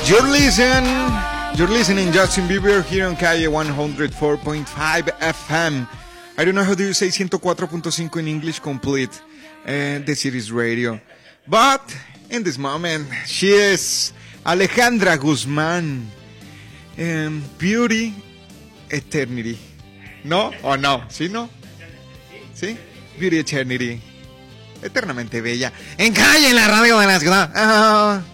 You're listening Justin Bieber here on Calle 104.5 FM. I don't know how do you say 104.5 in English complete, the city's radio. But in this moment, she is Alejandra Guzmán. Beauty Eternity. ¿No? ¿O no? ¿Sí, no? ¿Sí? Beauty Eternity. Eternamente bella. En Calle, en la radio de la ciudad.